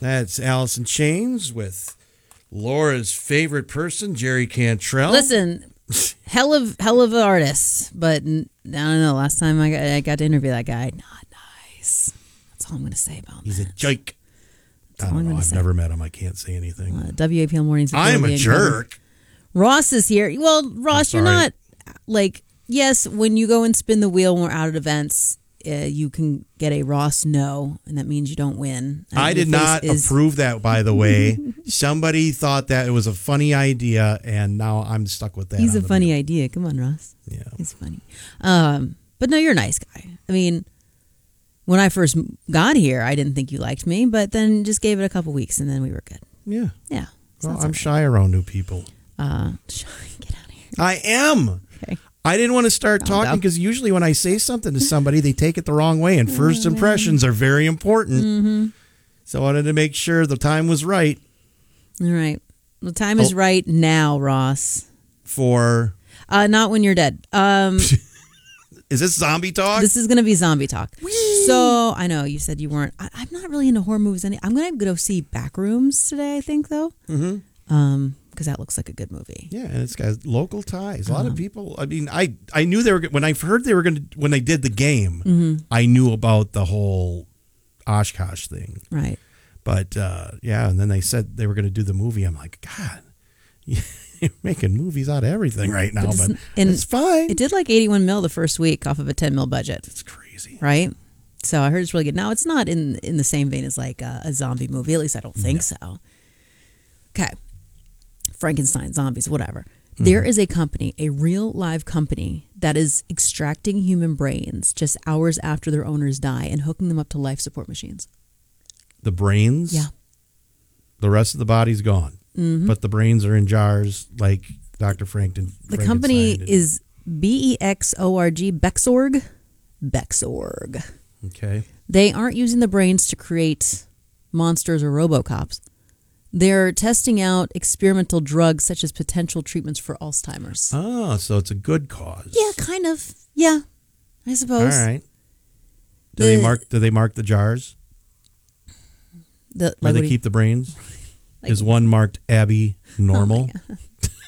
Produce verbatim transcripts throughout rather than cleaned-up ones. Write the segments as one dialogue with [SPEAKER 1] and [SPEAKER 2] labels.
[SPEAKER 1] That's Alice in Chains with Laura's favorite person, Jerry Cantrell.
[SPEAKER 2] Listen, hell of hell of an artist, but I don't know. Last time I got, I got to interview that guy, not nice. That's all I'm going to say about him.
[SPEAKER 1] He's a jerk. I don't know. I've say. never met him. I can't say anything.
[SPEAKER 2] Uh, W A P L Mornings.
[SPEAKER 1] I'm a jerk.
[SPEAKER 2] Cover. Ross is here. Well, Ross, you're not like, yes, when you go and spin the wheel when we're out at events, uh, you can get a Ross no, and that means you don't win.
[SPEAKER 1] I did not is... approve that, by the way. Somebody thought that it was a funny idea, and now I'm stuck with that.
[SPEAKER 2] He's a funny wheel. idea. Come on, Ross.
[SPEAKER 1] Yeah.
[SPEAKER 2] He's funny. Um, but no, you're a nice guy. I mean, when I first got here, I didn't think you liked me, but then just gave it a couple weeks, and then we were good.
[SPEAKER 1] Yeah.
[SPEAKER 2] Yeah.
[SPEAKER 1] So well, I'm okay. shy around new people.
[SPEAKER 2] Uh, get out of here.
[SPEAKER 1] I am.
[SPEAKER 2] Okay.
[SPEAKER 1] I didn't want to start oh, talking because usually when I say something to somebody, they take it the wrong way, and first impressions are very important.
[SPEAKER 2] Mm-hmm.
[SPEAKER 1] So I wanted to make sure the time was right.
[SPEAKER 2] All right. The time is oh. right now, Ross.
[SPEAKER 1] For?
[SPEAKER 2] Uh, not when you're dead. Um,
[SPEAKER 1] is this zombie talk?
[SPEAKER 2] This is going to be zombie talk.
[SPEAKER 1] Whee!
[SPEAKER 2] So I know you said you weren't. I, I'm not really into horror movies. Any. I'm going to go see Backrooms today, I think, though.
[SPEAKER 1] Mm-hmm.
[SPEAKER 2] Um. Because that looks like a good movie.
[SPEAKER 1] Yeah, and it's got local ties. A lot
[SPEAKER 2] uh-huh.
[SPEAKER 1] of people. I mean, I I knew they were when I heard they were going to when they did the game.
[SPEAKER 2] Mm-hmm.
[SPEAKER 1] I knew about the whole Oshkosh thing.
[SPEAKER 2] Right.
[SPEAKER 1] But uh, yeah, and then they said they were going to do the movie. I'm like, God, you're making movies out of everything right now, but, but it's fine.
[SPEAKER 2] It did like eighty-one mil the first week off of a ten mil budget.
[SPEAKER 1] It's crazy,
[SPEAKER 2] right? So I heard it's really good. Now it's not in in the same vein as like a, a zombie movie. At least I don't think no. so. Okay. Frankenstein, zombies, whatever. Mm-hmm. There is a company, a real live company, that is extracting human brains just hours after their owners die and hooking them up to life support machines.
[SPEAKER 1] The brains?
[SPEAKER 2] Yeah.
[SPEAKER 1] The rest of the body's gone.
[SPEAKER 2] Mm-hmm.
[SPEAKER 1] But the brains are in jars like Doctor Franken.
[SPEAKER 2] The company is B E X O R G, Bexorg. Bexorg.
[SPEAKER 1] Okay.
[SPEAKER 2] They aren't using the brains to create monsters or RoboCops. They're testing out experimental drugs such as potential treatments for Alzheimer's.
[SPEAKER 1] Oh, so it's a good cause.
[SPEAKER 2] Yeah, kind of. Yeah, I suppose.
[SPEAKER 1] All right. Do
[SPEAKER 2] the,
[SPEAKER 1] they mark? Do they mark the jars?
[SPEAKER 2] The,
[SPEAKER 1] Where
[SPEAKER 2] like
[SPEAKER 1] they keep
[SPEAKER 2] you,
[SPEAKER 1] the brains?
[SPEAKER 2] like,
[SPEAKER 1] Is one marked Abby normal?
[SPEAKER 2] Oh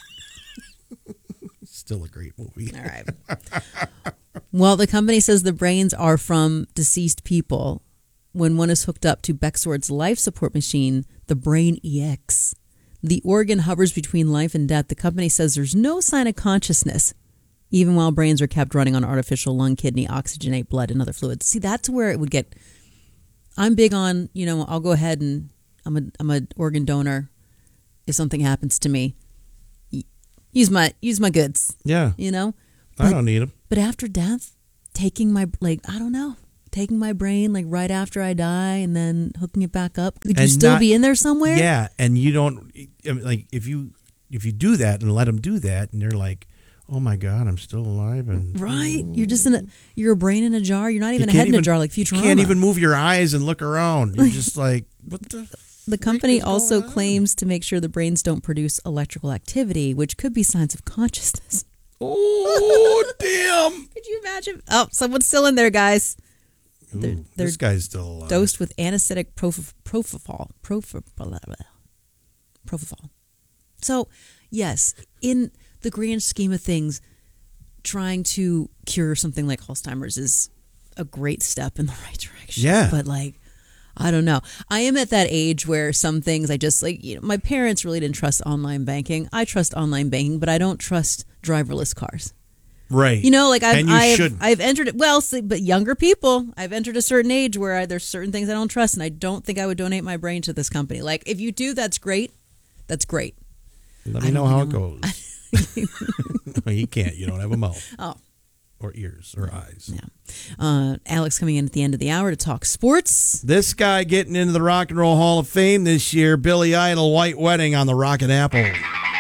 [SPEAKER 1] Still a great movie.
[SPEAKER 2] All right. Well, the company says the brains are from deceased people. When one is hooked up to Bexorg's life support machine, the Brain E X, the organ hovers between life and death. The company says there's no sign of consciousness, even while brains are kept running on artificial lung, kidney, oxygenate blood, and other fluids. See, that's where it would get. I'm big on, you know, I'll go ahead and I'm a I'm an organ donor. If something happens to me, use my use my goods.
[SPEAKER 1] Yeah,
[SPEAKER 2] you know,
[SPEAKER 1] but, I don't need them.
[SPEAKER 2] But after death, taking my like I don't know. Taking my brain like right after I die and then hooking it back up. Could you
[SPEAKER 1] and
[SPEAKER 2] still
[SPEAKER 1] not,
[SPEAKER 2] be in there somewhere?
[SPEAKER 1] Yeah, and you don't I mean, like if you if you do that and let them do that, and they're like, oh my God, I'm still alive, and
[SPEAKER 2] right, you're just in a you're a brain in a jar. You're not even a head in
[SPEAKER 1] even,
[SPEAKER 2] a jar like Futurama.
[SPEAKER 1] You can't even move your eyes and look around. You're just like, what the?
[SPEAKER 2] The company also claims to make sure the brains don't produce electrical activity, which could be signs of consciousness.
[SPEAKER 1] Oh damn!
[SPEAKER 2] Could you imagine? Oh, someone's still in there, guys.
[SPEAKER 1] Ooh,
[SPEAKER 2] they're, they're
[SPEAKER 1] this guy's still alive.
[SPEAKER 2] Dosed with anesthetic prof- propofol. Prof- propofol. So, yes, in the grand scheme of things, trying to cure something like Alzheimer's is a great step in the right direction.
[SPEAKER 1] Yeah.
[SPEAKER 2] But, like, I don't know. I am at that age where some things I just, like, you know, my parents really didn't trust online banking. I trust online banking, but I don't trust driverless cars.
[SPEAKER 1] Right.
[SPEAKER 2] You know, like I've
[SPEAKER 1] and you
[SPEAKER 2] I've,
[SPEAKER 1] shouldn't.
[SPEAKER 2] I've entered it. Well, see, but younger people, I've entered a certain age where I, there's certain things I don't trust, and I don't think I would donate my brain to this company. Like, if you do, that's great. That's great.
[SPEAKER 1] Let me know how it goes. No, you can't. You don't have a mouth.
[SPEAKER 2] Oh.
[SPEAKER 1] Or ears or eyes.
[SPEAKER 2] Yeah. Uh, Alex coming in at the end of the hour to talk sports.
[SPEAKER 1] This guy getting into the Rock and Roll Hall of Fame this year, Billy Idol, White Wedding on the Rocket Apple.